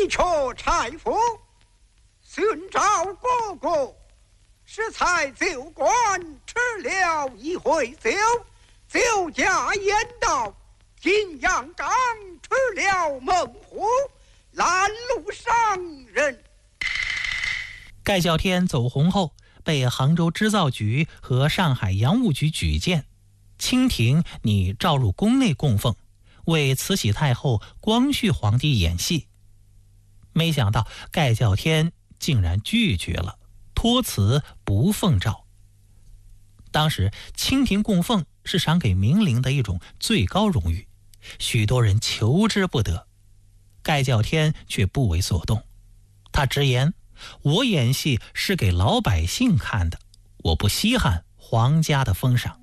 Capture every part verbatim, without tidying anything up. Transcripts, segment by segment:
却差夫寻找哥哥，适才酒馆吃了一回酒，酒家言道：金阳冈吃了猛虎，拦路上人。 盖叫天走红后，被杭州织造局和上海洋务局举荐，清廷拟召入宫内供奉，为慈禧太后、光绪皇帝演戏。没想到盖叫天竟然拒绝了，托辞不奉诏。当时清廷供奉是赏给名伶的一种最高荣誉，许多人求之不得。盖叫天却不为所动，他直言：我演戏是给老百姓看的，我不稀罕皇家的封赏。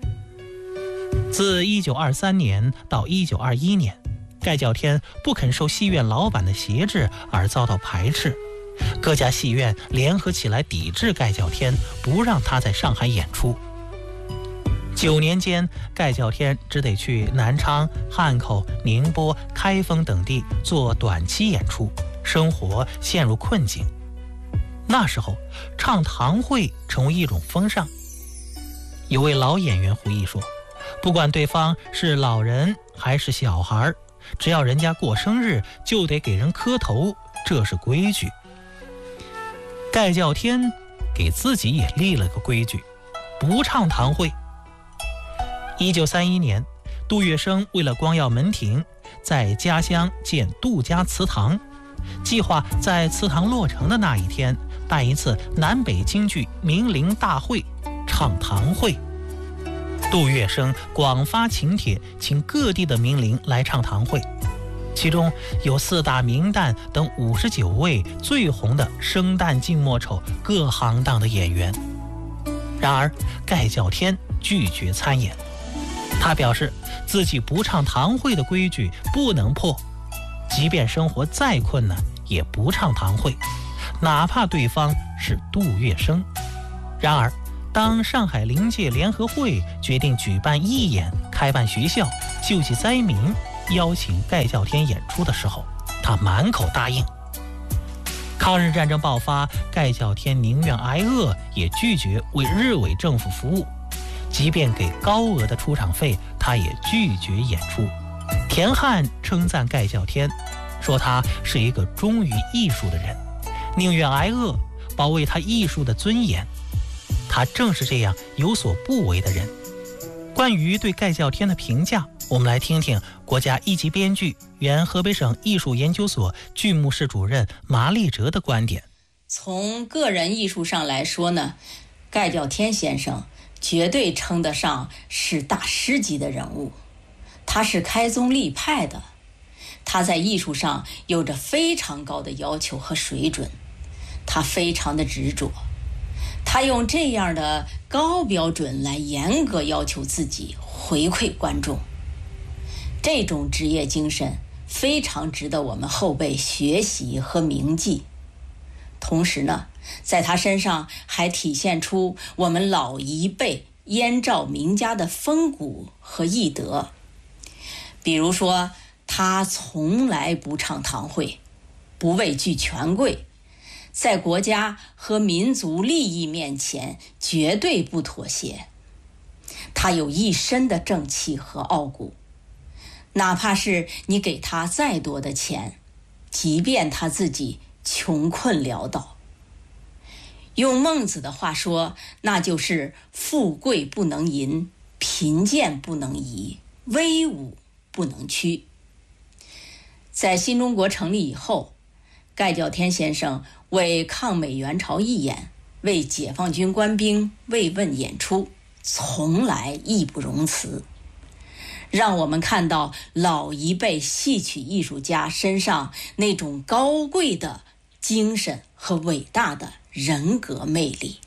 自一九二三年到一九二一年，盖叫天不肯受戏院老板的挟制而遭到排斥，各家戏院联合起来抵制盖叫天，不让他在上海演出。九年间，盖叫天只得去南昌、汉口、宁波、开封等地做短期演出，生活陷入困境。那时候唱堂会成为一种风尚。有位老演员回忆说，不管对方是老人还是小孩，只要人家过生日就得给人磕头，这是规矩。盖叫天给自己也立了个规矩，不唱堂会。一九三一年，杜月笙为了光耀门庭，在家乡建杜家祠堂，计划在祠堂落成的那一天办一次南北京剧名伶大会，唱堂会。杜月笙广发请帖，请各地的名伶来唱堂会，其中有四大名旦等五十九位最红的生旦净末丑各行当的演员。然而盖叫天拒绝参演，他表示自己不唱堂会的规矩不能破，即便生活再困难也不唱堂会，哪怕对方是杜月笙。然而当上海灵界联合会决定举办义演、开办学校、救济灾民，邀请盖叫天演出的时候，他满口答应。抗日战争爆发，盖叫天宁愿挨饿也拒绝为日伪政府服务，即便给高额的出场费，他也拒绝演出。田汉称赞盖叫天，说他是一个忠于艺术的人，宁愿挨饿，保卫他艺术的尊严。他正是这样有所不为的人。关于对盖叫天的评价，我们来听听国家一级编剧、原河北省艺术研究所剧目室主任麻立哲的观点。 从个人艺术上来说呢，盖叫天先生绝对称得上是大师级的人物。他是开宗立派的，他在艺术上有着非常高的要求和水准，他非常的执着，他用这样的高标准来严格要求自己，回馈观众。这种职业精神非常值得我们后辈学习和铭记。同时呢，在他身上还体现出我们老一辈燕赵名家的风骨和艺德。比如说，他从来不唱堂会，不畏惧权贵，在国家和民族利益面前绝对不妥协。他有一身的正气和傲骨，哪怕是你给他再多的钱，即便他自己穷困潦倒。用孟子的话说，那就是富贵不能淫，贫贱不能移，威武不能屈。在新中国成立以后，盖叫天先生为抗美援朝义演，为解放军官兵慰问演出，从来义不容辞，让我们看到老一辈戏曲艺术家身上那种高贵的精神和伟大的人格魅力。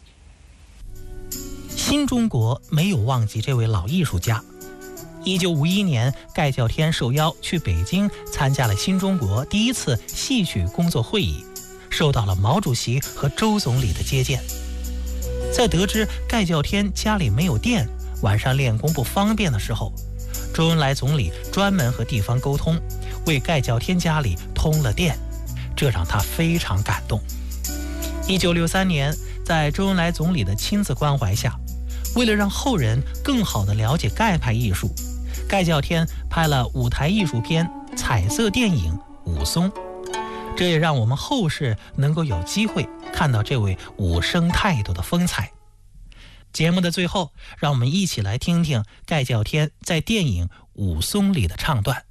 新中国没有忘记这位老艺术家。一九五一年，盖叫天受邀去北京参加了新中国第一次戏曲工作会议，受到了毛主席和周总理的接见。在得知盖叫天家里没有电，晚上练功不方便的时候，周恩来总理专门和地方沟通，为盖叫天家里通了电， 这让他非常感动。一九六三年，在周恩来总理的亲自关怀下，为了让后人更好地了解盖派艺术，盖叫天拍了舞台艺术片彩色电影《武松》，这也让我们后世能够有机会看到这位武生态度的风采。节目的最后，让我们一起来听听盖叫天在电影《武松》里的唱段。